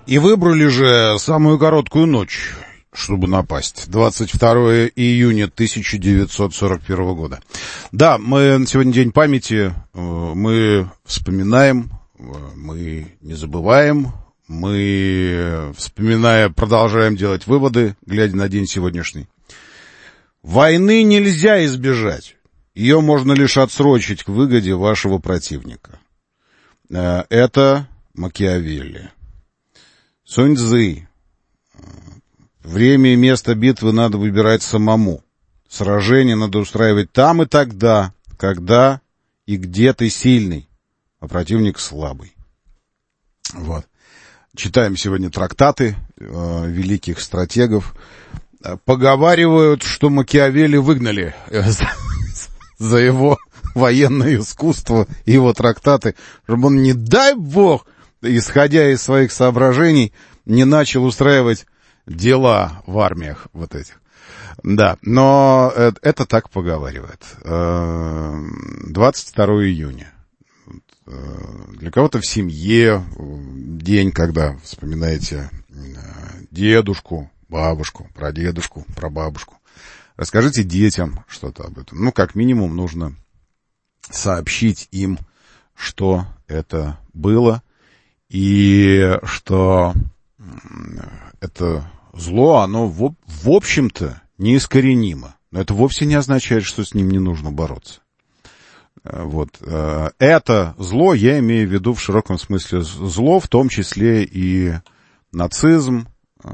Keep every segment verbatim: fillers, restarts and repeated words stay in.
И выбрали же самую короткую ночь, чтобы напасть. двадцать второе июня тысяча девятьсот сорок первого года. Да, мы сегодня день памяти, мы вспоминаем, мы не забываем, мы, вспоминая, продолжаем делать выводы, глядя на день сегодняшний. Войны нельзя избежать. Ее можно лишь отсрочить к выгоде вашего противника. Это Макиавелли. Сунь Цзы. Время и место битвы надо выбирать самому. Сражение надо устраивать там и тогда, когда и где ты сильный, а противник слабый. Вот. Читаем сегодня трактаты э, великих стратегов. Поговаривают, что Макиавелли выгнали за, за его военное искусство и его трактаты, чтобы он, не дай бог, исходя из своих соображений, не начал устраивать дела в армиях вот этих. Да, но это, это так поговаривает. двадцать второе июня. Для кого-то в семье день, когда вспоминаете дедушку, бабушку, прадедушку, прабабушку. Расскажите детям что-то об этом. Ну, как минимум, нужно сообщить им, что это было, и что это зло, оно в, в общем-то неискоренимо. Но это вовсе не означает, что с ним не нужно бороться. Вот. Это зло, я имею в виду в широком смысле зло, в том числе и нацизм.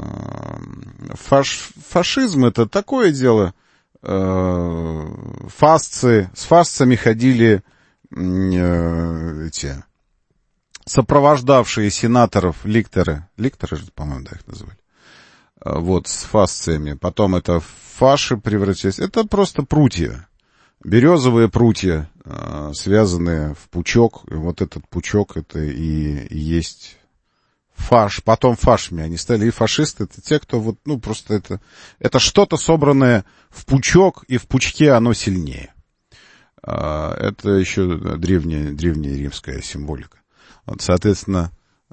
Фаш, фашизм — это такое дело. Фасцы, с фасцами ходили эти сопровождавшие сенаторов ликторы, ликторы же, по-моему, да, их называли, вот, с фасциями. Потом это фаши превратились. Это просто прутья, березовые прутья, связанные в пучок. И вот этот пучок — это и, и есть фаш. Потом фашами они стали. И фашисты — это те, кто вот, ну, просто это, это что-то собранное в пучок, и в пучке оно сильнее. Это еще древняя, древняя римская символика. Вот, соответственно,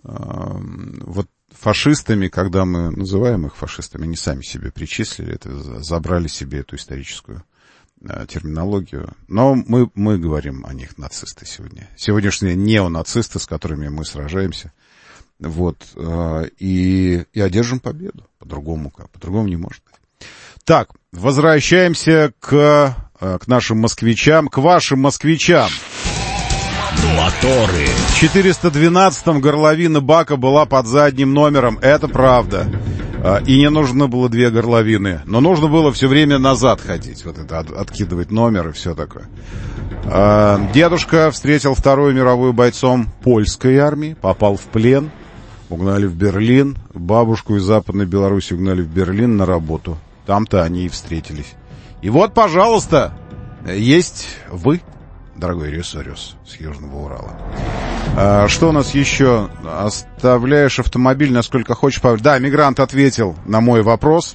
вот фашистами, когда мы называем их фашистами, они сами себе причислили, это, забрали себе эту историческую терминологию. Но мы, мы говорим о них нацисты сегодня. Сегодняшние неонацисты, с которыми мы сражаемся. Вот, и, и одержим победу. По-другому как? По-другому не может быть. Так, возвращаемся к, к нашим москвичам, к вашим москвичам. Моторы. В четыреста двенадцатом горловина бака была под задним номером, это правда. И не нужно было две горловины, но нужно было все время назад ходить, вот это, откидывать номер и все такое. Дедушка встретил Вторую мировую бойцом польской армии, попал в плен, угнали в Берлин. Бабушку из Западной Беларуси угнали в Берлин на работу. Там-то они и встретились. И вот, пожалуйста, есть вы, дорогой Ресорес с Южного Урала. А, что у нас еще? Оставляешь автомобиль, насколько хочешь. Да, мигрант ответил на мой вопрос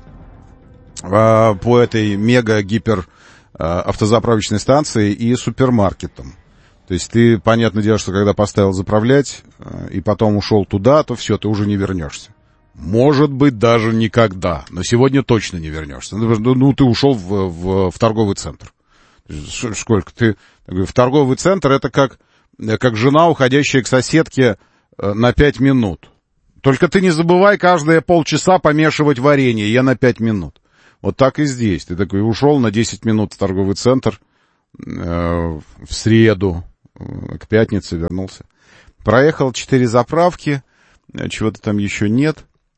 а, по этой мега-гипер а, автозаправочной станции и супермаркетам. То есть ты, понятное дело, что когда поставил заправлять а, и потом ушел туда, то все, ты уже не вернешься. Может быть, даже никогда. Но сегодня точно не вернешься. Ну, ну ты ушел в, в, в торговый центр. Сколько ты... В торговый центр это как, как жена, уходящая к соседке на пять минут. Только ты не забывай каждые полчаса помешивать варенье. Я на пять минут. Вот так и здесь. Ты такой ушел на десять минут в торговый центр э, в среду, э, к пятнице вернулся. Проехал четыре заправки, чего-то там еще нет.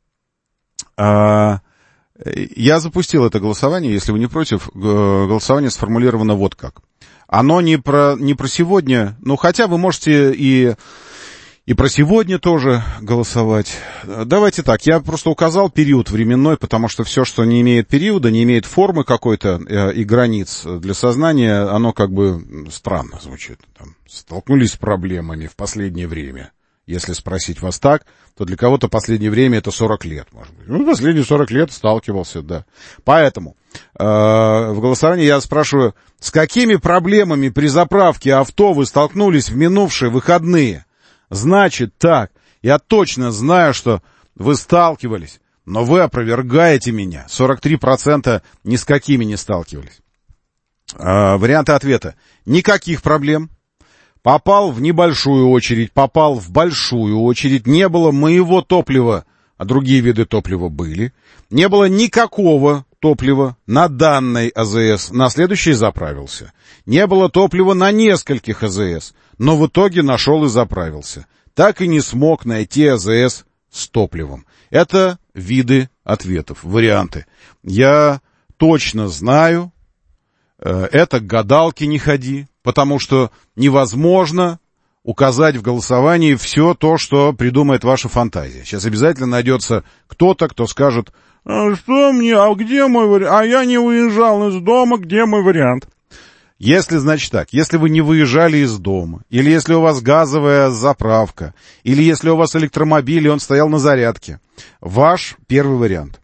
А, я запустил это голосование, если вы не против. Голосование сформулировано вот как. Оно не про, не про сегодня, ну, хотя вы можете и, и про сегодня тоже голосовать. Давайте так, я просто указал период временной, потому что все, что не имеет периода, не имеет формы какой-то э, и границ для сознания, оно как бы странно звучит. Там, столкнулись с проблемами в последнее время. Если спросить вас так, то для кого-то последнее время это сорок лет, может быть. Ну, последние сорок лет сталкивался, да. Поэтому э, в голосовании я спрашиваю, с какими проблемами при заправке авто вы столкнулись в минувшие выходные? Значит так, я точно знаю, что вы сталкивались, но вы опровергаете меня. сорок три процента ни с какими не сталкивались. А, варианты ответа. Никаких проблем. Попал в небольшую очередь, попал в большую очередь. Не было моего топлива, а другие виды топлива были. Не было никакого топлива на данной АЗС. На следующий заправился. Не было топлива на нескольких АЗС, но в итоге нашел и заправился. Так и не смог найти АЗС с топливом. Это виды ответов, варианты. Я точно знаю, это к гадалке не ходи, потому что невозможно указать в голосовании все то, что придумает ваша фантазия. Сейчас обязательно найдется кто-то, кто скажет: а что мне, а где мой вариант? А я не выезжал из дома, где мой вариант? Если, значит так, если вы не выезжали из дома, или если у вас газовая заправка, или если у вас электромобиль, и он стоял на зарядке, ваш первый вариант.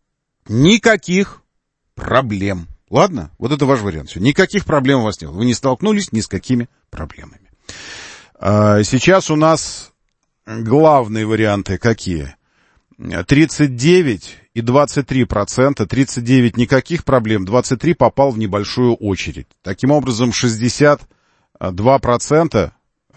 Никаких проблем. Ладно? Вот это ваш вариант. Все. Никаких проблем у вас нет. Вы не столкнулись ни с какими проблемами. А сейчас у нас главные варианты какие? тридцать девять и двадцать три процента. тридцать девять никаких проблем, двадцать три попал в небольшую очередь. Таким образом, шестьдесят два процента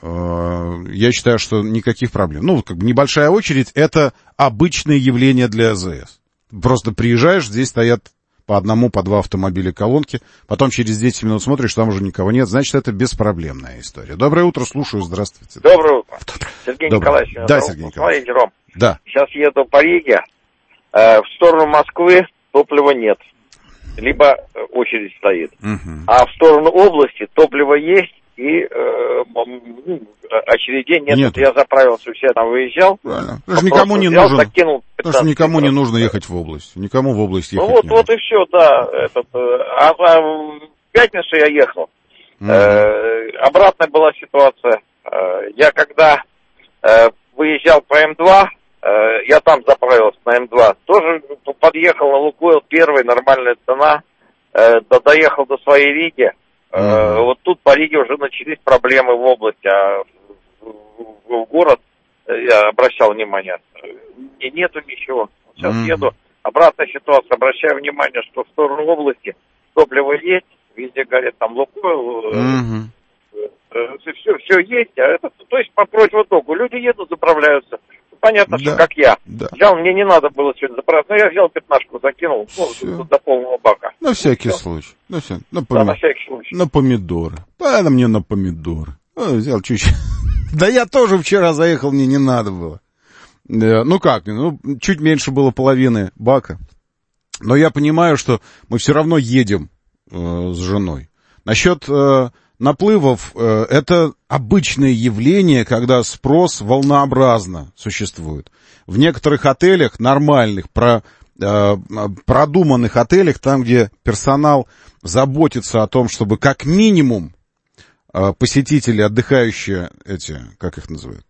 э, я считаю, что никаких проблем. Ну, как бы небольшая очередь — это обычное явление для АЗС. Просто приезжаешь, здесь стоят по одному, по два автомобиля колонки, потом через десять минут смотришь, там уже никого нет, значит, это беспроблемная история. Доброе утро, слушаю, здравствуйте. Доброе утро. Сергей Доброе. Николаевич. Да, Сергей Николаевич. Смотрите, Ром, да. Сейчас еду по Риге, э, в сторону Москвы топлива нет, либо очередь стоит, угу. А в сторону области топливо есть, и э, очередей нет. нет. Вот я заправился, у себя там выезжал. Правильно. Потому что никому не взял, нужен. Закинул Потому что никому не нужно ехать в область. Никому в область ехать ну вот, не вот и все, да. Этот, а, а в пятницу я ехал. Mm-hmm. Э, обратная была ситуация. Э, я когда э, выезжал по эм два, э, я там заправился на эм два. Тоже подъехал на Лукойл, первый, нормальная цена. Э, до, доехал до своей Риги. Mm-hmm. Вот тут по Риге уже начались проблемы в области, а в, в город я обращал внимание, и нету ничего. Сейчас mm-hmm. еду, обратная ситуация, обращаю внимание, что в сторону области топливо есть, везде горит там Лукойл, mm-hmm. все, все есть, а это, то есть по противотоку, люди едут, заправляются. Понятно, да, что как я. Да. Взял, мне не надо было сегодня заправить, но я взял пятнашку, закинул, ну, до полного бака. На всякий все. случай. На, все. на, пом... да, на всякий случай. На помидоры. Да, мне на помидоры. Ну, взял чуть-чуть. Да я тоже вчера заехал, мне не надо было. Ну как, ну, чуть меньше было половины бака. Но я понимаю, что мы все равно едем э, с женой. Насчет э, наплывов, э, это обычное явление, когда спрос волнообразно существует. В некоторых отелях, нормальных, про, э, продуманных отелях, там, где персонал заботится о том, чтобы как минимум э, посетители, отдыхающие, эти, как их называют,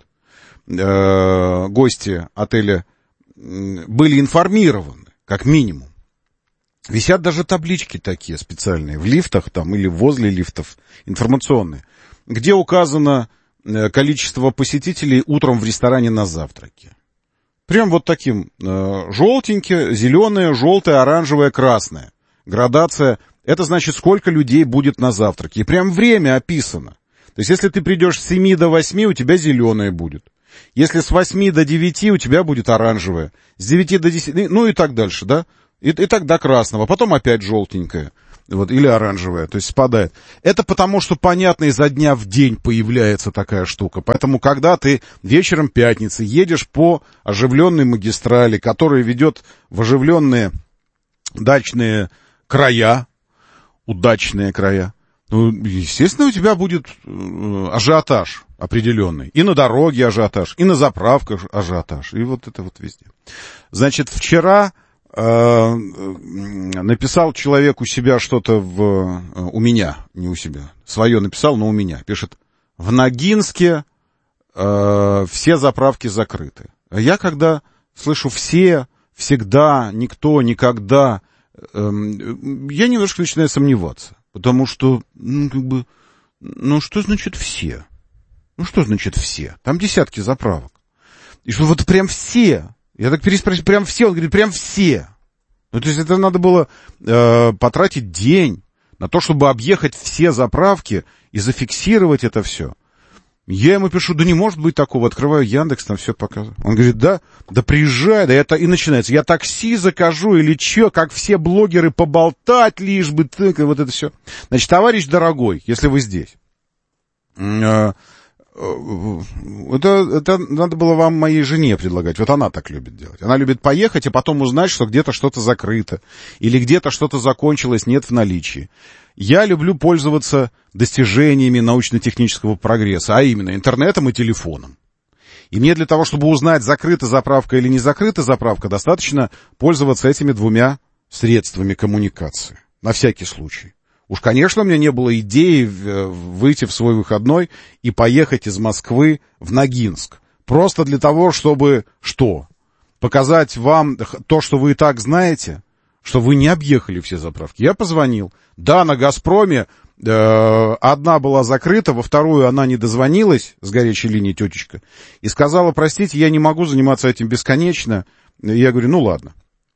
э, гости отеля, э, были информированы, как минимум. Висят даже таблички такие специальные в лифтах там или возле лифтов, информационные, где указано количество посетителей утром в ресторане на завтраке. Прям вот таким э, желтенькое, зеленое, желтое, оранжевое, красное. Градация. Это значит, сколько людей будет на завтраке. И прям время описано. То есть, если ты придешь с семи до восьми, у тебя зеленое будет. Если с восьми до девяти, у тебя будет оранжевое. С девяти до десяти, ну и так дальше, да? И, и так до красного, потом опять желтенькое, вот, или оранжевое, то есть спадает. Это потому, что, понятно, изо дня в день появляется такая штука. Поэтому, когда ты вечером пятницы едешь по оживленной магистрали, которая ведет в оживленные дачные края, удачные края, ну, естественно, у тебя будет э, ажиотаж определенный. И на дороге ажиотаж, и на заправках ажиотаж, и вот это вот везде. Значит, вчера... написал человек у себя что-то в... У меня, не у себя. Свое написал, но у меня. Пишет: в Ногинске э, все заправки закрыты. А я когда слышу «все», «всегда», «никто», «никогда», э, я немножко начинаю сомневаться. Потому что, ну, как бы... Ну, что значит «все»? Ну, что значит «все»? Там десятки заправок. И что вот прям все... Я так переспросил, прям все, он говорит, прям все. Ну, то есть это надо было э, потратить день на то, чтобы объехать все заправки и зафиксировать это все. Я ему пишу, да не может быть такого, открываю Яндекс, там все показываю. Он говорит, да, да приезжай, да это и начинается. Я такси закажу или что, как все блогеры, поболтать лишь бы, так, и вот это все. Значит, товарищ дорогой, если вы здесь, э, Это, это надо было вам моей жене предлагать. Вот она так любит делать. Она любит поехать и потом узнать, что где-то что-то закрыто. Или где-то что-то закончилось, нет в наличии. Я люблю пользоваться достижениями научно-технического прогресса, а именно интернетом и телефоном. И мне для того, чтобы узнать, закрыта заправка или не закрыта заправка, достаточно пользоваться этими двумя средствами коммуникации. На всякий случай. Уж, конечно, у меня не было идеи выйти в свой выходной и поехать из Москвы в Ногинск. Просто для того, чтобы что? Показать вам то, что вы и так знаете, что вы не объехали все заправки. Я позвонил. Да, на «Газпроме» э, одна была закрыта, во вторую она не дозвонилась с горячей линии тетечка и сказала, простите, я не могу заниматься этим бесконечно. Я говорю, ну ладно.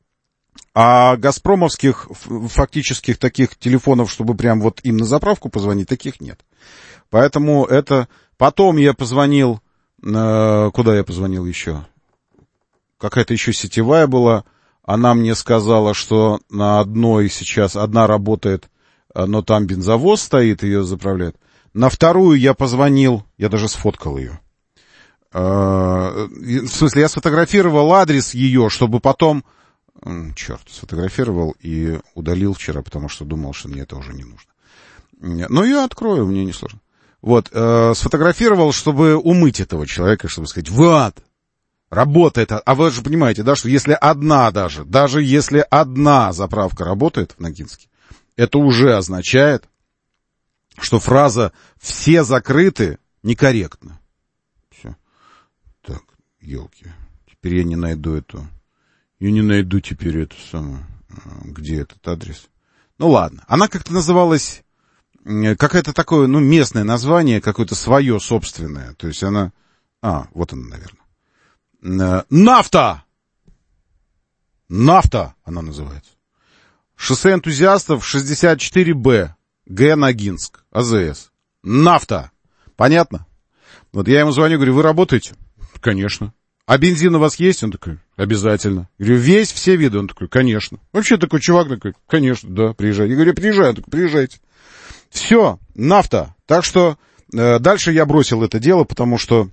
А газпромовских фактических таких телефонов, чтобы прям вот им на заправку позвонить, таких нет. Поэтому это... Потом я позвонил... Э, куда я позвонил еще? Какая-то еще сетевая была. Она мне сказала, что на одной сейчас... Одна работает, но там бензовоз стоит, ее заправляют. На вторую я позвонил... Я даже сфоткал ее. Э, в смысле, я сфотографировал адрес ее, чтобы потом... Черт, сфотографировал и удалил вчера, потому что думал, что мне это уже не нужно. Но я открою, мне не сложно. Вот, э, сфотографировал, чтобы умыть этого человека, чтобы сказать, вот, работает. А вы же понимаете, да, что если одна даже, даже если одна заправка работает в Ногинске, это уже означает, что фраза «все закрыты» некорректна. Все. Так, елки, теперь я не найду эту... Я не найду теперь эту самую, где этот адрес. Ну ладно, она как-то называлась, какое-то такое, ну, местное название, какое-то свое собственное. То есть она, а, вот она, наверное. Нафта! Нафта она называется. Шоссе энтузиастов шестьдесят четыре Б, Г Ногинск, АЗС. Нафта! Понятно? Вот я ему звоню, говорю, вы работаете? Конечно. А бензин у вас есть? Он такой, обязательно. Я говорю, весь, все виды? Он такой, конечно. Вообще такой чувак такой, конечно, да, приезжай. Я говорю, приезжай, он такой, приезжайте. Все, нафта. Так что э, дальше я бросил это дело, потому что,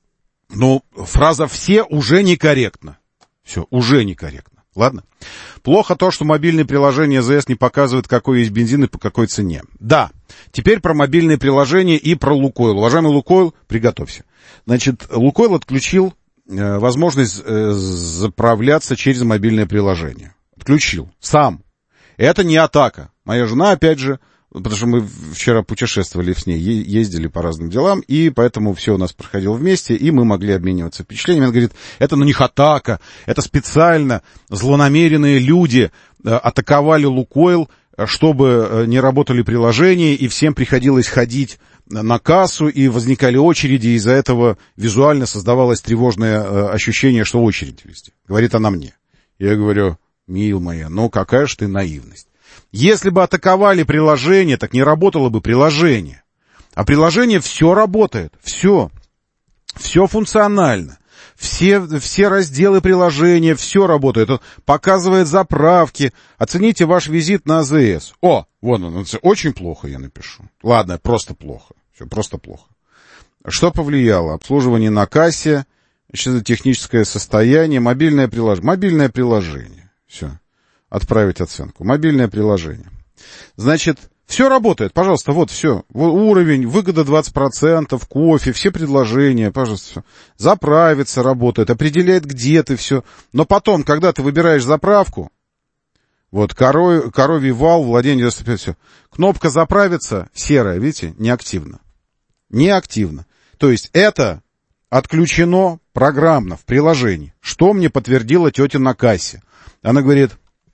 ну, фраза «все» уже некорректна. Все, уже некорректно. Ладно? Плохо то, что мобильные приложения АЗС не показывают, какой есть бензин и по какой цене. Да, теперь про мобильные приложения и про Лукойл. Уважаемый Лукойл, приготовься. Значит, Лукойл отключил возможность заправляться через мобильное приложение. Отключил. Сам. Это не атака. Моя жена, опять же, потому что мы вчера путешествовали с ней, ездили по разным делам, и поэтому все у нас проходило вместе, и мы могли обмениваться впечатлениями. Она говорит, это на них атака, это специально злонамеренные люди атаковали Лукойл, чтобы не работали приложения, и всем приходилось ходить на кассу, и возникали очереди, и из-за этого визуально создавалось тревожное ощущение, что очередь везде. Говорит она мне. Я говорю, мил моя, ну какая ж ты наивность. Если бы атаковали приложение, так не работало бы приложение. А приложение все работает, все. Все функционально. Все, все разделы приложения, все работает. Он показывает заправки. Оцените ваш визит на АЗС. О, вон он, очень плохо я напишу. Ладно, просто плохо. Все, просто плохо. Что повлияло? Обслуживание на кассе, техническое состояние, мобильное приложение. Мобильное приложение. Все. Отправить оценку. Мобильное приложение. Значит, все работает, пожалуйста, вот все. Уровень, выгода двадцать процентов, кофе, все предложения, пожалуйста, все. Заправиться работает, определяет, где ты, все. Но потом, когда ты выбираешь заправку, вот, коров, коровий вал, владение девяносто пять, все. Кнопка заправиться серая, видите, неактивна. Неактивна. То есть это отключено программно в приложении. Что мне подтвердила тетя на кассе? Она говорит,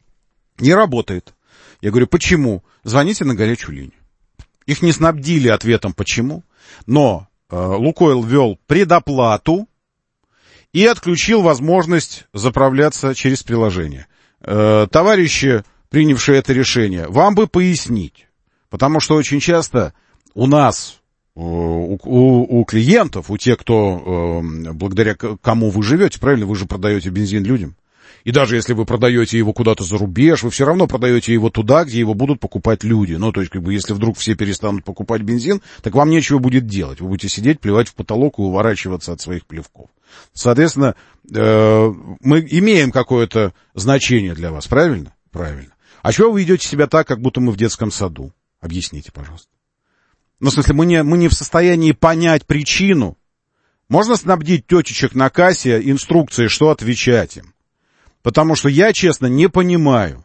не работает. Я говорю, почему? Звоните на горячую линию. Их не снабдили ответом, почему. Но э, Лукойл ввел предоплату, и отключил возможность заправляться через приложение. Э, товарищи, принявшие это решение, вам бы пояснить, потому что очень часто у нас, у, у, у клиентов, у тех, кто, э, благодаря кому вы живете, правильно, вы же продаете бензин людям, и даже если вы продаете его куда-то за рубеж, вы все равно продаете его туда, где его будут покупать люди. Ну, то есть, как бы, если вдруг все перестанут покупать бензин, так вам нечего будет делать. Вы будете сидеть, плевать в потолок и уворачиваться от своих плевков. Соответственно, э, мы имеем какое-то значение для вас, правильно? Правильно. А чего вы ведете себя так, как будто мы в детском саду? Объясните, пожалуйста. Ну, в смысле, мы не, мы не в состоянии понять причину. Можно снабдить тетечек на кассе инструкцией, что отвечать им? Потому что я, честно, не понимаю.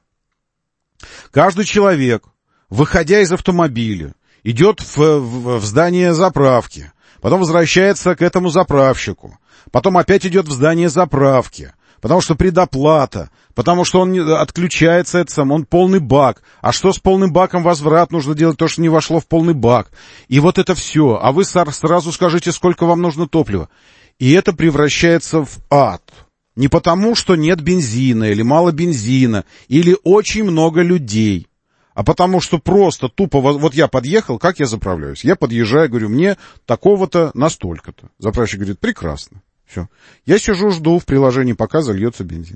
Каждый человек, выходя из автомобиля, идет в, в, в здание заправки, потом возвращается к этому заправщику, потом опять идет в здание заправки, потому что предоплата, потому что он отключается, это сам, он полный бак. А что с полным баком? Возврат, нужно делать то, что не вошло в полный бак. И вот это все. А вы сразу скажите, сколько вам нужно топлива. И это превращается в ад. Не потому, что нет бензина, или мало бензина, или очень много людей, а потому что просто тупо, вот я подъехал, как я заправляюсь? Я подъезжаю, говорю, мне такого-то настолько-то. Заправщик говорит, прекрасно, все. Я сижу, жду в приложении, пока зальется бензин.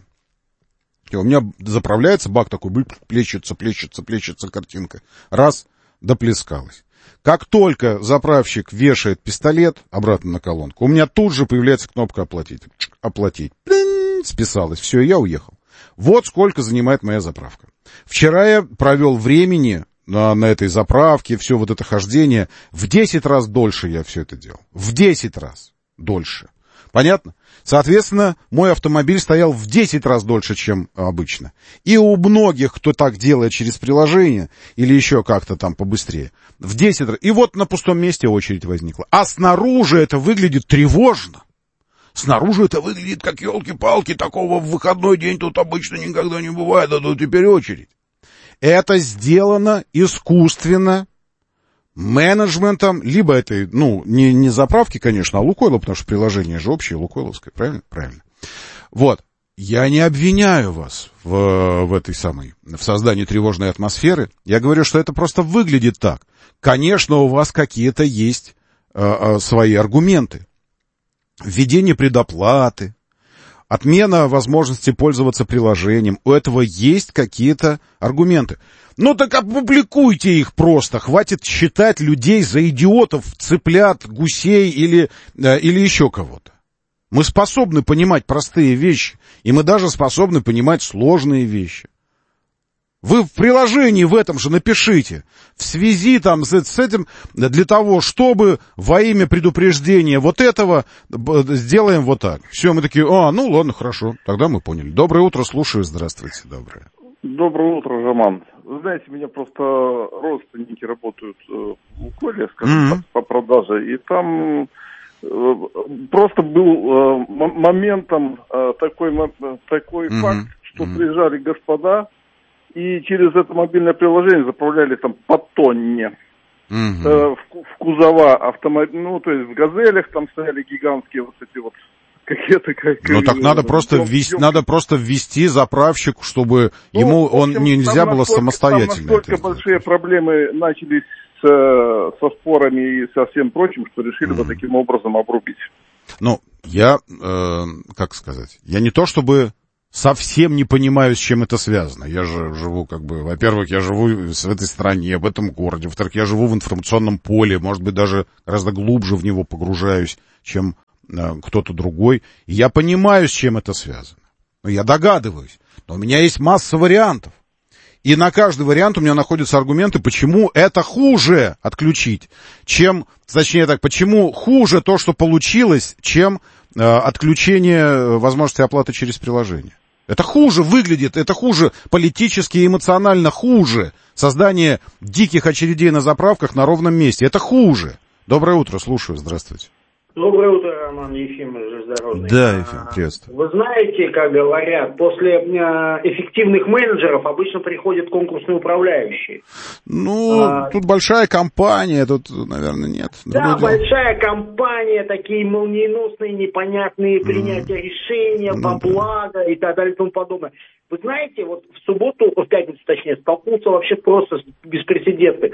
И у меня заправляется, бак такой, плещется, плещется, плещется картинка. Раз, доплескалась. Как только заправщик вешает пистолет обратно на колонку, у меня тут же появляется кнопка «Оплатить». Оплатить. Плин, списалось. Все, я уехал. Вот сколько занимает моя заправка. Вчера я провел времени на, на этой заправке, все вот это хождение. В десять раз дольше я все это делал. В десять раз дольше. Понятно? Соответственно, мой автомобиль стоял в десять раз дольше, чем обычно. И у многих, кто так делает через приложение, или еще как-то там побыстрее, в десять раз. И вот на пустом месте очередь возникла. А снаружи это выглядит тревожно. Снаружи это выглядит как елки-палки, такого в выходной день тут обычно никогда не бывает, а тут теперь очередь. Это сделано искусственно, менеджментом, либо это, ну, не, не заправки, конечно, а Лукойла, потому что приложение же общее, лукойловское, правильно? Правильно. Вот. Я не обвиняю вас в, в этой самой, в создании тревожной атмосферы. Я говорю, что это просто выглядит так. Конечно, у вас какие-то есть э, э, свои аргументы. Введение предоплаты, отмена возможности пользоваться приложением. У этого есть какие-то аргументы. Ну так опубликуйте их просто. Хватит считать людей за идиотов, цыплят, гусей или, э, или еще кого-то. Мы способны понимать простые вещи, и мы даже способны понимать сложные вещи. Вы в приложении в этом же напишите, в связи там с, с этим, для того, чтобы во имя предупреждения вот этого сделаем вот так. Все, мы такие, а, ну ладно, хорошо, тогда мы поняли. Доброе утро, слушаю, здравствуйте, доброе. Доброе утро, Роман. Вы знаете, у меня просто родственники работают в Лукойле, скажем так, по продаже, и там просто был моментом такой, такой mm-hmm. факт, что mm-hmm. приезжали господа, и через это мобильное приложение заправляли там по тонне. Mm-hmm. Э, в, в кузова автомобиля, ну, то есть в «Газелях» там стояли гигантские вот эти вот какие-то... Как, ну, так надо просто, ввести, надо просто ввести заправщику, чтобы ну, ему он общем, нельзя было настолько, самостоятельно. Там настолько большие проблемы начались с, со спорами и со всем прочим, что решили mm-hmm. вот таким образом обрубить. Ну, я, э, как сказать, я не то чтобы... совсем не понимаю, с чем это связано. Я же живу, как бы, во-первых, я живу в этой стране, в этом городе. Во-вторых, я живу в информационном поле, может быть, даже гораздо глубже в него погружаюсь, чем э, кто-то другой. И я понимаю, с чем это связано. Но я догадываюсь. Но у меня есть масса вариантов. И на каждый вариант у меня находятся аргументы, почему это хуже отключить, чем, точнее так, почему хуже то, что получилось, чем э, отключение возможности оплаты через приложение. Это хуже выглядит, это хуже политически и эмоционально хуже. Создание диких очередей на заправках на ровном месте. Это хуже. Доброе утро, слушаю, здравствуйте. Доброе утро, Роман Ефимович, железнодорожный. Да, Ефим, приветствую. Вы знаете, как говорят, после эффективных менеджеров обычно приходят конкурсные управляющие. Ну, а, тут большая компания, тут, наверное, нет. Да, большая компания, такие молниеносные, непонятные принятия mm. решения, mm. по благо и так далее и тому подобное. Вы знаете, вот в субботу, в пятницу точнее, столкнулся вообще просто беспрецедентный.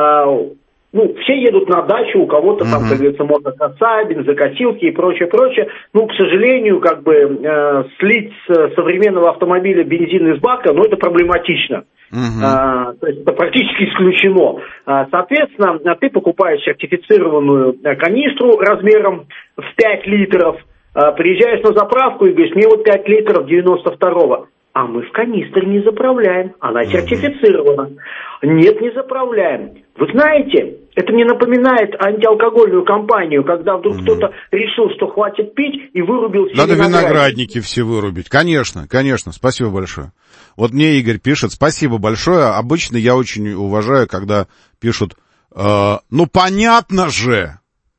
Ну, все едут на дачу, у кого-то uh-huh. там, как говорится, мотокоса, бензокосилки и прочее, прочее. Ну, к сожалению, как бы э, слить с современного автомобиля бензин из бака, ну, это проблематично. Uh-huh. А, то есть это практически исключено. А, соответственно, ты покупаешь сертифицированную канистру размером в пять литров, а, приезжаешь на заправку и говоришь, мне вот пять литров девяносто второго. А мы в канистр не заправляем, она сертифицирована. Нет, не заправляем. Вы знаете, это мне напоминает антиалкогольную кампанию, когда вдруг mm-hmm. кто-то решил, что хватит пить, и вырубил все Надо виноградники. виноградники все вырубить. Конечно, конечно, спасибо большое. Вот мне Игорь пишет, спасибо большое. Обычно я очень уважаю, когда пишут, э, ну понятно же.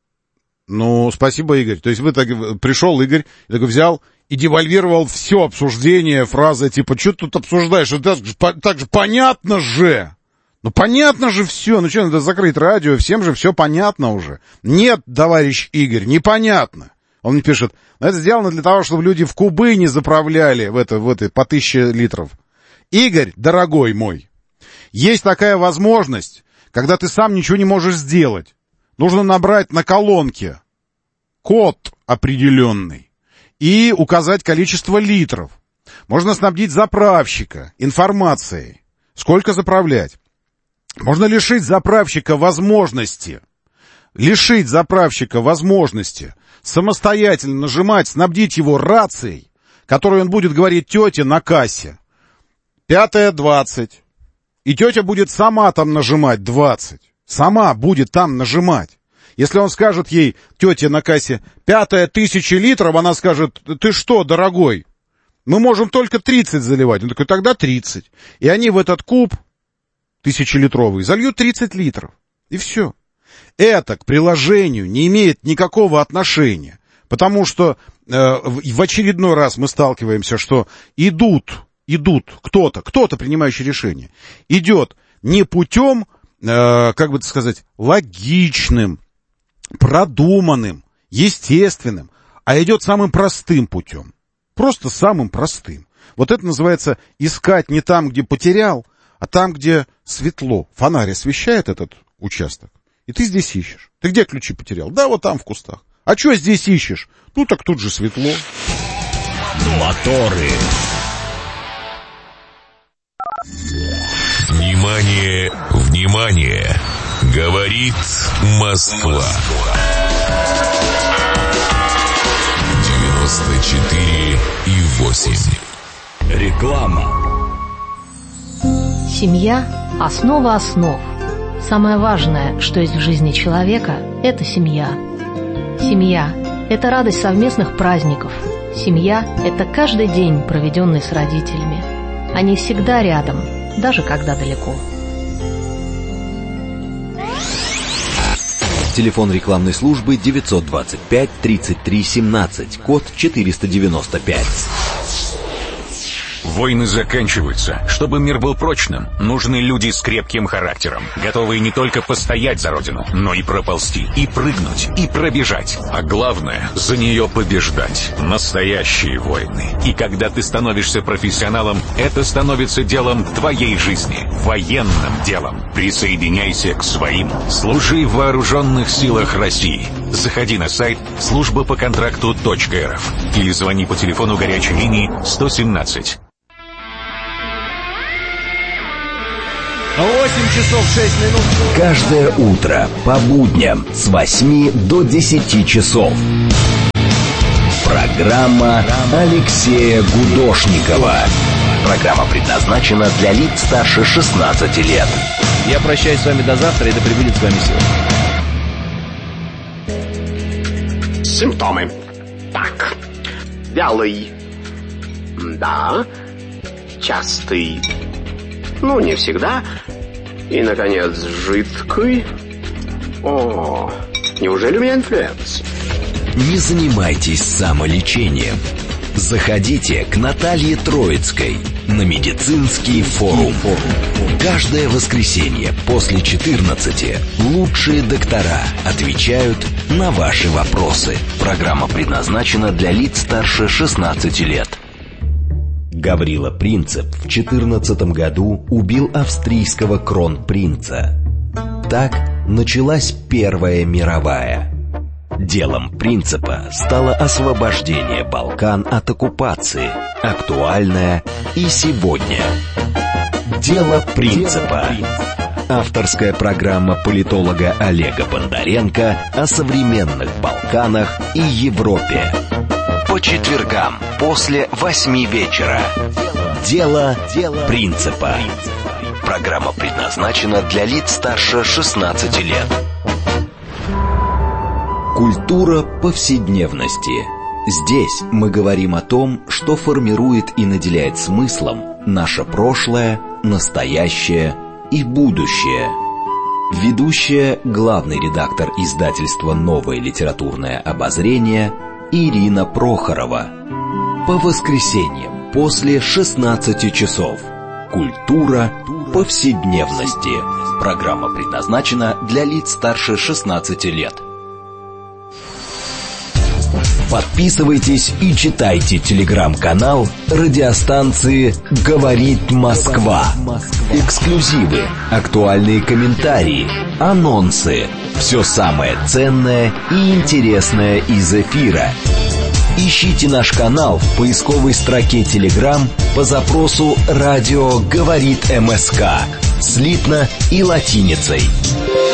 Ну, спасибо, Игорь. То есть вы так, пришел Игорь, так взял и девальвировал все обсуждение, фразы типа, что ты тут обсуждаешь, это так же понятно же. Ну, понятно же все, ну что, надо закрыть радио, всем же все понятно уже. Нет, товарищ Игорь, непонятно. Он мне пишет, это сделано для того, чтобы люди в кубы не заправляли в это, в это, по тысяче литров. Игорь, дорогой мой, есть такая возможность, когда ты сам ничего не можешь сделать. Нужно набрать на колонке код определенный и указать количество литров. Можно снабдить заправщика информацией, сколько заправлять. Можно лишить заправщика возможности, лишить заправщика возможности самостоятельно нажимать, снабдить его рацией, которой он будет говорить тете на кассе. Пятая двадцать. И тетя будет сама там нажимать двадцать. Сама будет там нажимать. Если он скажет ей, тете на кассе, пятая тысяча литров, она скажет, ты что, дорогой, мы можем только тридцать заливать. Он такой, тогда тридцать. И они в этот куб тысячелитровый зальют тридцать литров. И все. Это к приложению не имеет никакого отношения. Потому что э, в очередной раз мы сталкиваемся, что идут, идут кто-то, кто-то, принимающий решение, идет не путем, э, как бы это сказать, логичным, продуманным, естественным, а идет самым простым путем. Просто самым простым. Вот это называется искать не там, где потерял, а там, где светло. Фонарь освещает этот участок, и ты здесь ищешь. Ты где ключи потерял? Да, вот там в кустах. А что здесь ищешь? Ну, так тут же светло. Моторы. Внимание, внимание! Говорит Москва. девяносто четыре и восемь. Реклама. Семья – основа основ. Самое важное, что есть в жизни человека – это семья. Семья – это радость совместных праздников. Семья – это каждый день, проведенный с родителями. Они всегда рядом, даже когда далеко. Телефон рекламной службы девятьсот двадцать пять тридцать три семнадцать, код четыреста девяносто пять. Войны заканчиваются. Чтобы мир был прочным, нужны люди с крепким характером, готовые не только постоять за родину, но и проползти, и прыгнуть, и пробежать. А главное, за нее побеждать. Настоящие войны. И когда ты становишься профессионалом, это становится делом твоей жизни, военным делом. Присоединяйся к своим. Служи в вооруженных силах России. Заходи на сайт служба по контракту точка эр эф или звони по телефону горячей линии сто семнадцать. восемь часов шесть минут. Каждое утро по будням с восьми до десяти часов. Программа Алексея Гудошникова. Программа предназначена для лиц старше шестнадцати лет. Я прощаюсь с вами до завтра, и да пребудет с вами сила. Симптомы. Так. Вялый. Да. Частый. Ну, не всегда. И, наконец, жидкий. О, неужели у меня инфлюенс? Не занимайтесь самолечением. Заходите к Наталье Троицкой на медицинский форум. Каждое воскресенье после четырнадцати лучшие доктора отвечают на ваши вопросы. Программа предназначена для лиц старше шестнадцати лет. Гаврила Принцип в четырнадцатом году убил австрийского кронпринца. Так началась Первая мировая. Делом Принципа стало освобождение Балкан от оккупации, актуальное и сегодня. Дело Принципа. Авторская программа политолога Олега Бондаренко о современных Балканах и Европе. По четвергам после восьми вечера. Дело Принципа. Программа предназначена для лиц старше шестнадцати лет. Культура повседневности. Здесь мы говорим о том, что формирует и наделяет смыслом наше прошлое, настоящее и будущее. Ведущая, главный редактор издательства «Новое литературное обозрение» Ирина Прохорова. По воскресеньям после шестнадцати часов. Культура повседневности. Программа предназначена для лиц старше шестнадцати лет. Подписывайтесь и читайте телеграм-канал радиостанции «Говорит Москва». Эксклюзивы, актуальные комментарии, анонсы. Все самое ценное и интересное из эфира. Ищите наш канал в поисковой строке Telegram по запросу «Радио говорит МСК» слитно и латиницей.